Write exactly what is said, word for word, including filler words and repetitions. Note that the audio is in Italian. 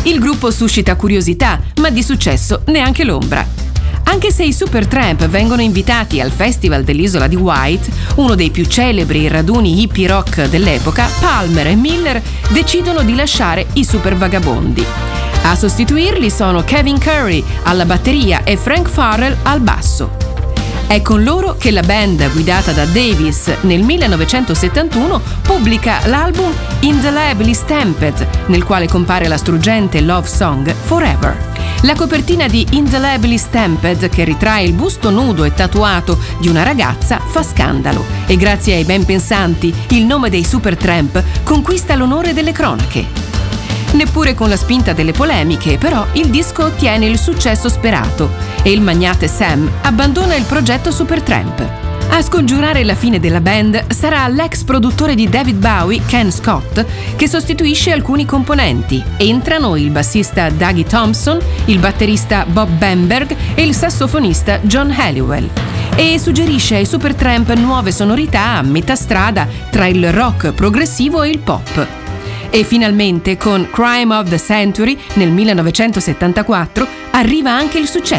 Il gruppo suscita curiosità, ma di successo neanche l'ombra. Anche se i Supertramp vengono invitati al Festival dell'Isola di Wight, uno dei più celebri raduni hippie rock dell'epoca, Palmer e Miller decidono di lasciare i Super Vagabondi. A sostituirli sono Kevin Curry alla batteria e Frank Farrell al basso. È con loro che la band, guidata da Davis, nel millenovecentosettantuno pubblica l'album Indelibly Stamped, nel quale compare la struggente love song Forever. La copertina di Indelibly Stamped, che ritrae il busto nudo e tatuato di una ragazza, fa scandalo e grazie ai ben pensanti il nome dei Supertramp conquista l'onore delle cronache. Neppure con la spinta delle polemiche, però, il disco ottiene il successo sperato e il magnate Sam abbandona il progetto Supertramp. A scongiurare la fine della band sarà l'ex produttore di David Bowie, Ken Scott, che sostituisce alcuni componenti. Entrano il bassista Dougie Thompson, il batterista Bob Bamberg e il sassofonista John Halliwell. E suggerisce ai Supertramp nuove sonorità a metà strada tra il rock progressivo e il pop. E finalmente con Crime of the Century nel millenovecentosettantaquattro arriva anche il successo.